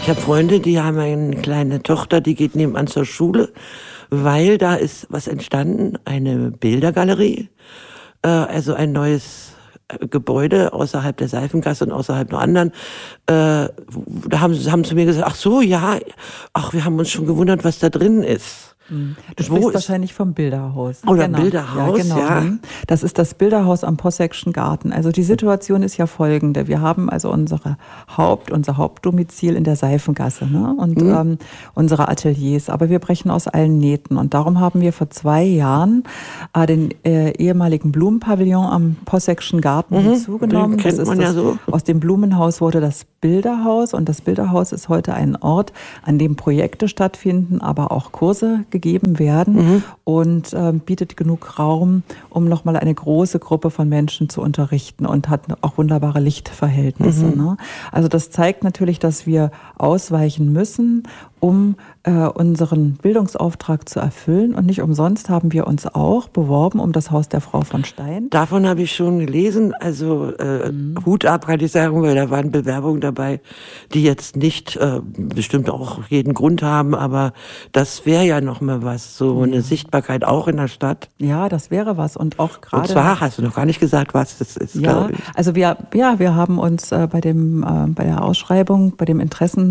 Ich habe Freunde, die haben eine kleine Tochter, die geht nebenan zur Schule, weil da ist was entstanden, eine Bildergalerie, also ein neues Gebäude außerhalb der Seifengasse und außerhalb noch anderen. Da haben zu mir gesagt, ach so, ja, ach, wir haben uns schon gewundert, was da drin ist. Du sprichst wahrscheinlich vom Bilderhaus. Oder genau. Bilderhaus, ja. Das ist das Bilderhaus am Posseckschen Garten. Also die Situation ist ja folgende. Wir haben also unser Hauptdomizil in der Seifengasse, ne? Und unsere Ateliers. Aber wir brechen aus allen Nähten. Und darum haben wir vor 2 Jahren den ehemaligen Blumenpavillon am Posseckschen Garten hinzugenommen. Den kennt man ja so. Aus dem Blumenhaus wurde das Bilderhaus. Und das Bilderhaus ist heute ein Ort, an dem Projekte stattfinden, aber auch Kurse gegeben werden und bietet genug Raum, um nochmal eine große Gruppe von Menschen zu unterrichten und hat auch wunderbare Lichtverhältnisse. Ne? Also das zeigt natürlich, dass wir ausweichen müssen, um unseren Bildungsauftrag zu erfüllen. Und nicht umsonst haben wir uns auch beworben um das Haus der Frau von Stein. Davon habe ich schon gelesen. Also Hut ab, kann ich sagen, weil da waren Bewerbungen dabei, die jetzt nicht bestimmt auch jeden Grund haben, aber das wäre ja noch mal was, so eine Sichtbarkeit auch in der Stadt. Ja, das wäre was. Und auch gerade. Und zwar hast du noch gar nicht gesagt, was das ist. Ja, also wir haben uns bei der Ausschreibung, bei dem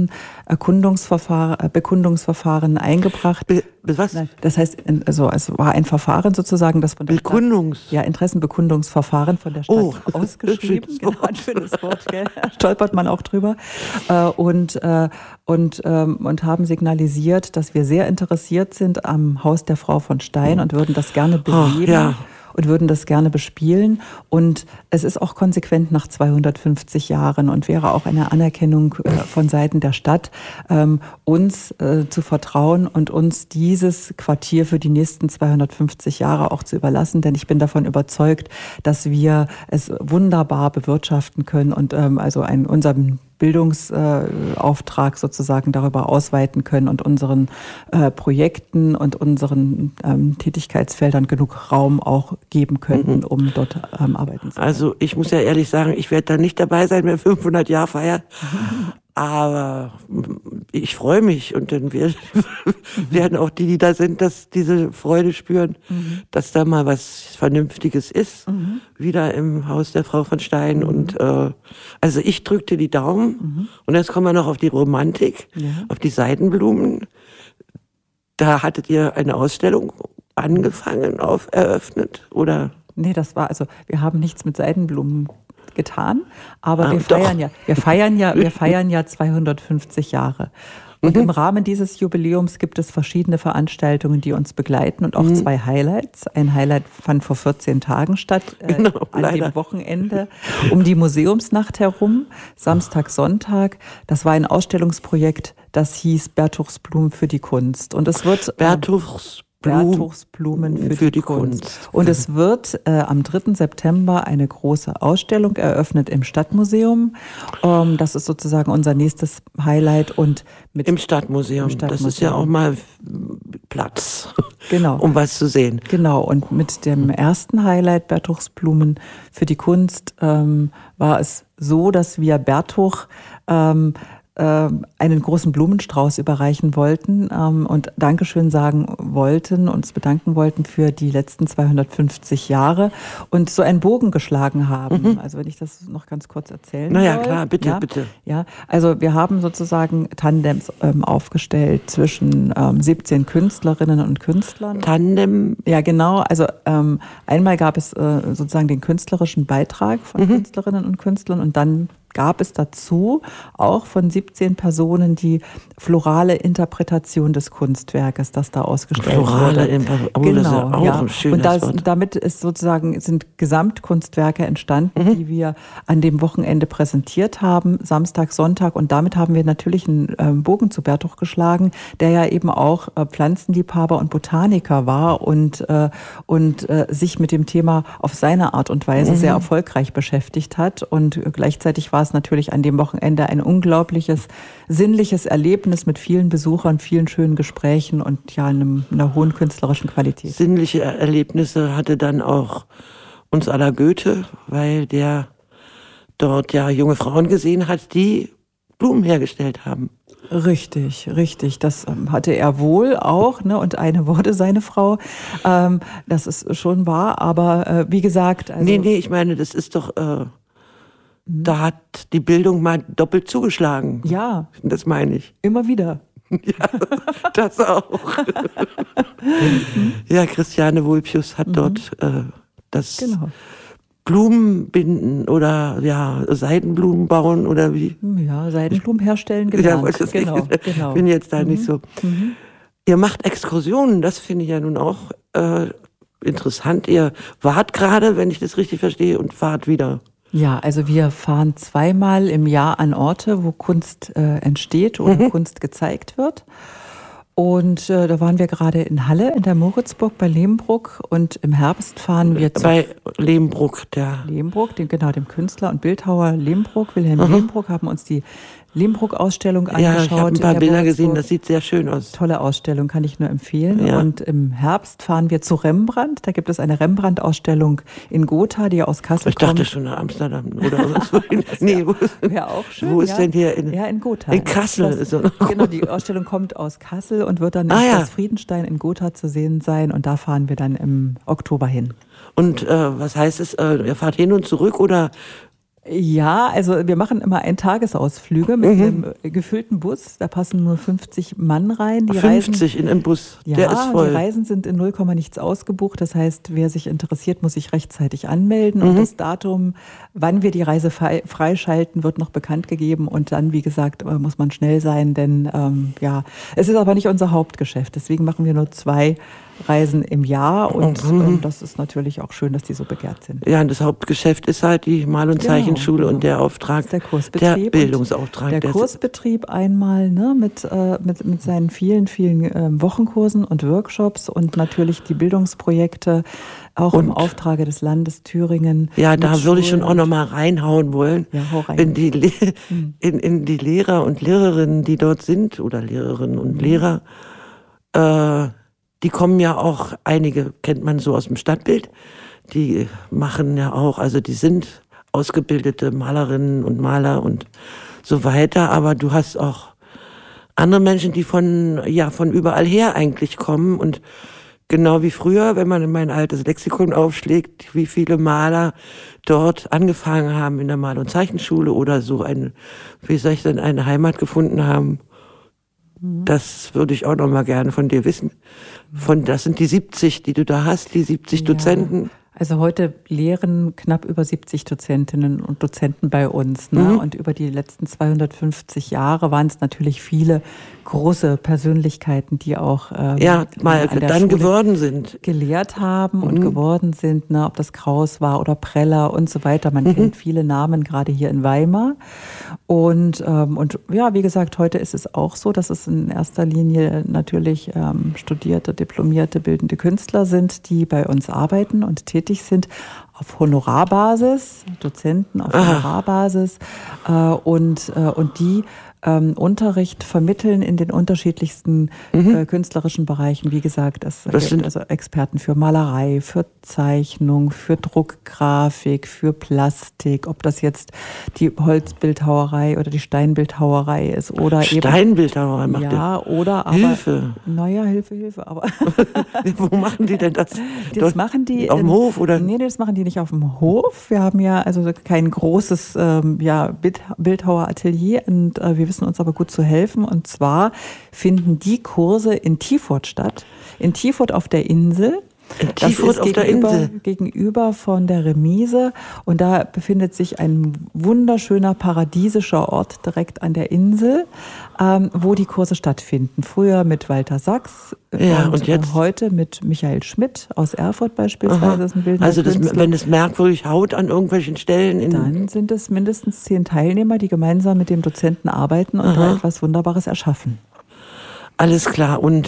Bekundungsverfahren eingebracht. Was? Nein, das heißt, also es war ein Verfahren sozusagen, das von der Interessenbekundungsverfahren von der Stadt ausgeschrieben. Genau, ein schönes Wort, gell? Stolpert man auch drüber. Und haben signalisiert, dass wir sehr interessiert sind am Haus der Frau von Stein und würden das gerne beleben. Und würden das gerne bespielen. Und es ist auch konsequent nach 250 Jahren und wäre auch eine Anerkennung von Seiten der Stadt, uns zu vertrauen und uns dieses Quartier für die nächsten 250 Jahre auch zu überlassen. Denn ich bin davon überzeugt, dass wir es wunderbar bewirtschaften können und unseren Bildungsauftrag sozusagen darüber ausweiten können und unseren Projekten und unseren Tätigkeitsfeldern genug Raum auch geben könnten, um dort arbeiten zu können. Also ich muss ja ehrlich sagen, ich werde da nicht dabei sein, wenn 500 Jahre feiern. Aber ich freue mich und dann werden auch die da sind, dass diese Freude spüren, dass da mal was Vernünftiges ist, wieder im Haus der Frau von Stein. Und also ich drückte die Daumen und jetzt kommen wir noch auf die Romantik, auf die Seidenblumen. Da hattet ihr eine Ausstellung angefangen, eröffnet, oder? Nee, wir haben nichts mit Seidenblumen getan, aber wir feiern ja 250 Jahre. Und im Rahmen dieses Jubiläums gibt es verschiedene Veranstaltungen, die uns begleiten und auch 2 Highlights. Ein Highlight fand vor 14 Tagen statt, an dem Wochenende um die Museumsnacht herum, Samstag, Sonntag. Das war ein Ausstellungsprojekt, das hieß Bertuchsblumen für die Kunst. Und es wird Bertuchsblumen für die Kunst. Und es wird am 3. September eine große Ausstellung eröffnet im Stadtmuseum. Das ist sozusagen unser nächstes Highlight. Und Im Stadtmuseum. Das ist ja auch mal Platz, um was zu sehen. Genau, und mit dem ersten Highlight, Bertuchsblumen für die Kunst, war es so, dass wir Bertuch einen großen Blumenstrauß überreichen wollten und Dankeschön sagen wollten, uns bedanken wollten für die letzten 250 Jahre und so einen Bogen geschlagen haben. Also wenn ich das noch ganz kurz erzählen soll. Ja, klar, bitte. Ja, also wir haben sozusagen Tandems aufgestellt zwischen 17 Künstlerinnen und Künstlern. Tandem? Ja, genau. Also einmal gab es sozusagen den künstlerischen Beitrag von Künstlerinnen und Künstlern und dann gab es dazu auch von 17 Personen die florale Interpretation des Kunstwerkes, das da ausgestellt wurde. Genau, das ist ja auch ein schönes Wort. Damit sind Gesamtkunstwerke entstanden, die wir an dem Wochenende präsentiert haben, Samstag, Sonntag. Und damit haben wir natürlich einen Bogen zu Bertuch geschlagen, der ja eben auch Pflanzenliebhaber und Botaniker war und sich mit dem Thema auf seine Art und Weise sehr erfolgreich beschäftigt hat. Und gleichzeitig war es natürlich an dem Wochenende ein unglaubliches, sinnliches Erlebnis mit vielen Besuchern, vielen schönen Gesprächen und ja, einer hohen künstlerischen Qualität. Sinnliche Erlebnisse hatte dann auch uns aller Goethe, weil der dort ja junge Frauen gesehen hat, die Blumen hergestellt haben. Richtig, richtig. Das hatte er wohl auch, ne? Und eine wurde seine Frau. Das ist schon wahr, aber wie gesagt... Also nee, ich meine, das ist doch... Da hat die Bildung mal doppelt zugeschlagen. Ja. Das meine ich. Immer wieder. Ja, das auch. Ja, Christiane Vulpius hat dort das Blumenbinden oder Seidenblumen bauen oder wie? Ja, Seidenblumen herstellen gelernt. Ja, genau. Bin jetzt da nicht so. Ihr macht Exkursionen, das finde ich ja nun auch interessant. Ihr wart gerade, wenn ich das richtig verstehe, und fahrt wieder. Ja, also wir fahren 2-mal im Jahr an Orte, wo Kunst entsteht oder Kunst gezeigt wird. Und da waren wir gerade in Halle, in der Moritzburg bei Lehmbruck. Und im Herbst fahren wir bei Lehmbruck, dem Künstler und Bildhauer Lehmbruck, Wilhelm Lehmbruck, haben uns die Lehmbruck-Ausstellung angeschaut. Ja, ich habe ein paar Bilder gesehen, das sieht sehr schön aus. Tolle Ausstellung, kann ich nur empfehlen. Ja. Und im Herbst fahren wir zu Rembrandt. Da gibt es eine Rembrandt-Ausstellung in Gotha, die aus Kassel kommt. Ich dachte schon nach Amsterdam oder sonst wohin. Nee, wäre auch schön. Wo ist denn hier? In Gotha. In Kassel. Genau, die Ausstellung kommt aus Kassel und wird dann in Schloss Friedenstein in Gotha zu sehen sein. Und da fahren wir dann im Oktober hin. Und was heißt es? Ihr fahrt hin und zurück oder... Ja, also wir machen immer Eintagesausflüge mit einem gefüllten Bus. Da passen nur 50 Mann rein. Die 50 in einem Bus, der ist voll. Die Reisen sind in 0, nichts ausgebucht. Das heißt, wer sich interessiert, muss sich rechtzeitig anmelden. Und das Datum, wann wir die Reise freischalten, wird noch bekannt gegeben. Und dann, wie gesagt, muss man schnell sein, denn es ist aber nicht unser Hauptgeschäft. Deswegen machen wir nur 2 Reisen im Jahr und das ist natürlich auch schön, dass die so begehrt sind. Ja, und das Hauptgeschäft ist halt die Mal- und Zeichenschule und der Auftrag, der Kursbetrieb, der Bildungsauftrag. Der Kursbetrieb einmal mit seinen vielen, vielen Wochenkursen und Workshops und natürlich die Bildungsprojekte auch im Auftrage des Landes Thüringen. Ja, da würde ich schon auch noch mal reinhauen wollen, hau rein. in die Lehrer und Lehrerinnen, die dort sind, oder Lehrerinnen und Lehrer, die kommen ja auch, einige kennt man so aus dem Stadtbild, die machen ja auch, also die sind ausgebildete Malerinnen und Maler und so weiter, aber du hast auch andere Menschen, die von überall her eigentlich kommen und genau wie früher, wenn man in mein altes Lexikon aufschlägt, wie viele Maler dort angefangen haben in der Mal- und Zeichenschule oder so eine Heimat gefunden haben. Das würde ich auch noch mal gerne von dir wissen. Das sind die 70, die du da hast, die 70 Dozenten. Also heute lehren knapp über 70 Dozentinnen und Dozenten bei uns. Ne? Und über die letzten 250 Jahre waren es natürlich viele große Persönlichkeiten, die auch an der Schule geworden sind. Gelehrt haben und geworden sind. Ne? Ob das Kraus war oder Preller und so weiter. Man kennt viele Namen, gerade hier in Weimar. Und wie gesagt, heute ist es auch so, dass es in erster Linie natürlich studierte, diplomierte, bildende Künstler sind, die bei uns arbeiten und tätig sind auf Honorarbasis, Dozenten auf Honorarbasis und die Unterricht vermitteln in den unterschiedlichsten künstlerischen Bereichen. Wie gesagt, es gibt also Experten für Malerei, für Zeichnung, für Druckgrafik, für Plastik, ob das jetzt die Holzbildhauerei oder die Steinbildhauerei ist oder Steinbildhauerei macht oder aber Hilfe. Naja, Hilfe, aber wo machen die denn das? Das machen die auf dem Hof oder? Nee, das machen die nicht auf dem Hof. Wir haben ja also kein großes Bildhaueratelier und wir wissen uns aber gut zu helfen. Und zwar finden die Kurse in Tiefurt statt. In Tiefurt auf der Insel. Das ist gegenüber von der Remise und da befindet sich ein wunderschöner paradiesischer Ort direkt an der Insel, wo die Kurse stattfinden. Früher mit Walter Sachs und jetzt heute mit Michael Schmidt aus Erfurt beispielsweise. Das ist ein bildender Künstler. Wenn es merkwürdig haut an irgendwelchen Stellen. Dann sind es mindestens 10 Teilnehmer, die gemeinsam mit dem Dozenten arbeiten und da etwas Wunderbares erschaffen. Alles klar und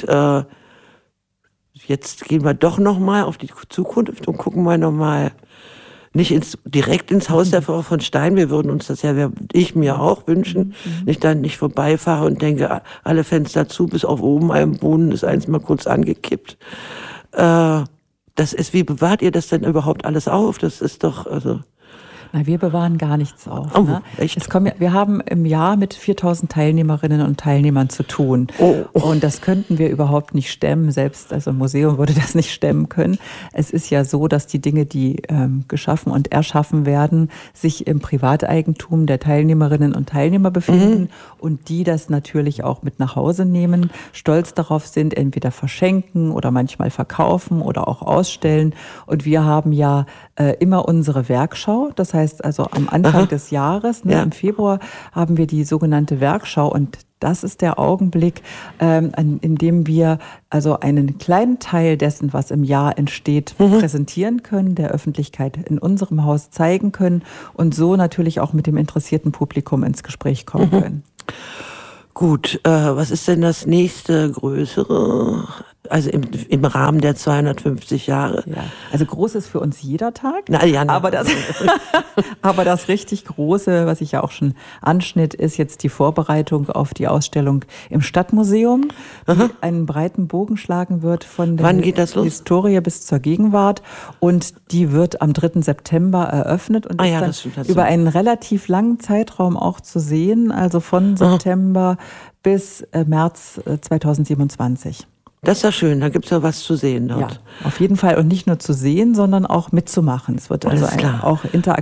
jetzt gehen wir doch noch mal auf die Zukunft und gucken wir noch mal nicht direkt ins Haus der Frau von Stein. Wir würden uns das ich mir auch wünschen, nicht vorbeifahre und denke, alle Fenster zu, bis auf oben am Boden ist eins mal kurz angekippt. Wie bewahrt ihr das denn überhaupt alles auf? Das ist doch, Na, wir bewahren gar nichts auf. Oh, Ne? echt? Wir haben im Jahr mit 4.000 Teilnehmerinnen und Teilnehmern zu tun. Oh. Und das könnten wir überhaupt nicht stemmen. Selbst also ein Museum würde das nicht stemmen können. Es ist ja so, dass die Dinge, die geschaffen und erschaffen werden, sich im Privateigentum der Teilnehmerinnen und Teilnehmer befinden und die das natürlich auch mit nach Hause nehmen, stolz darauf sind, entweder verschenken oder manchmal verkaufen oder auch ausstellen. Und wir haben ja immer unsere Werkschau. Das heißt also am Anfang des Jahres, im Februar, haben wir die sogenannte Werkschau und das ist der Augenblick, in dem wir also einen kleinen Teil dessen, was im Jahr entsteht, präsentieren können, der Öffentlichkeit in unserem Haus zeigen können und so natürlich auch mit dem interessierten Publikum ins Gespräch kommen können. Gut, was ist denn das nächste größere? Also im Rahmen der 250 Jahre. Ja, also groß ist für uns jeder Tag. Aber das richtig Große, was ich ja auch schon anschnitt, ist jetzt die Vorbereitung auf die Ausstellung im Stadtmuseum, die einen breiten Bogen schlagen wird von der Historie bis zur Gegenwart. Und die wird am 3. September eröffnet und ist dann über einen relativ langen Zeitraum auch zu sehen, also von September bis März 2027. Das ist ja schön, da gibt's ja was zu sehen dort. Ja, auf jeden Fall. Und nicht nur zu sehen, sondern auch mitzumachen. Es wird also auch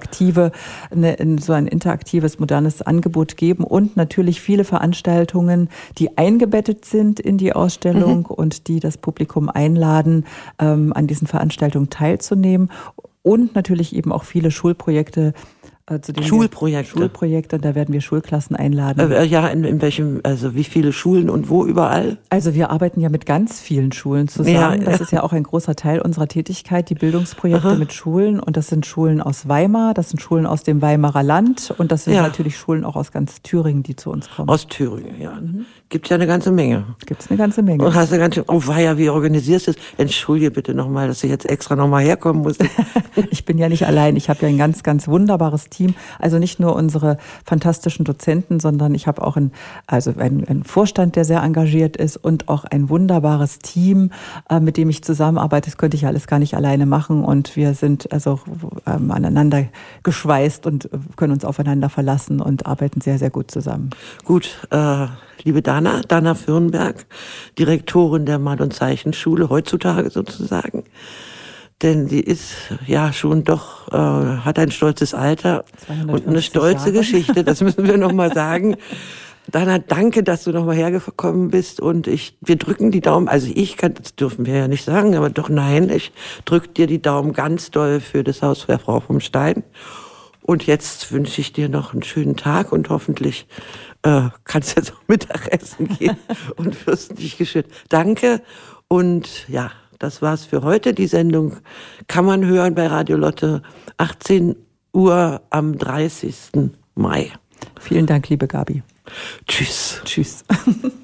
so ein interaktives, modernes Angebot geben und natürlich viele Veranstaltungen, die eingebettet sind in die Ausstellung und die das Publikum einladen, an diesen Veranstaltungen teilzunehmen. Und natürlich eben auch viele Schulprojekte, Schulprojekte, da werden wir Schulklassen einladen. In welchem, also wie viele Schulen und wo überall? Also wir arbeiten ja mit ganz vielen Schulen zusammen. Das ist ja auch ein großer Teil unserer Tätigkeit, die Bildungsprojekte mit Schulen. Und das sind Schulen aus Weimar, das sind Schulen aus dem Weimarer Land und das sind natürlich Schulen auch aus ganz Thüringen, die zu uns kommen. Aus Thüringen, ja. Gibt's ja eine ganze Menge. Gibt's eine ganze Menge. Und hast du wie organisierst du es? Entschuldige bitte nochmal, dass ich jetzt extra nochmal herkommen musste. Ich bin ja nicht allein. Ich habe ja ein ganz, ganz wunderbares Team. Also nicht nur unsere fantastischen Dozenten, sondern ich habe auch einen Vorstand, der sehr engagiert ist und auch ein wunderbares Team, mit dem ich zusammenarbeite. Das könnte ich alles gar nicht alleine machen und wir sind also aneinander geschweißt und können uns aufeinander verlassen und arbeiten sehr, sehr gut zusammen. Gut, liebe Dana Fürnberg, Direktorin der Mal- und Zeichenschule, heutzutage sozusagen. Denn die ist ja schon doch, hat ein stolzes Alter und eine stolze Geschichte, das müssen wir nochmal sagen. Dana, danke, dass du nochmal hergekommen bist und wir drücken die Daumen, das dürfen wir ja nicht sagen, aber doch nein, ich drücke dir die Daumen ganz doll für das Haus der Frau vom Stein. Und jetzt wünsche ich dir noch einen schönen Tag und hoffentlich kannst du jetzt auch Mittagessen gehen und wirst nicht geschüttet. Danke und ja, das war's für heute. Die Sendung kann man hören bei Radio Lotte, 18 Uhr am 30. Mai. Vielen Dank, liebe Gabi. Tschüss. Tschüss.